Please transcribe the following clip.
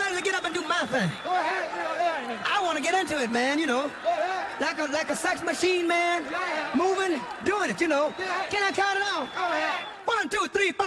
ready to get up and do my thing. Go ahead, I want to get into it, man, you know. Go ahead. Like a sex machine, man. Moving, doing it, you know. Can I count it on? Go ahead. 1, 2, 3, 4.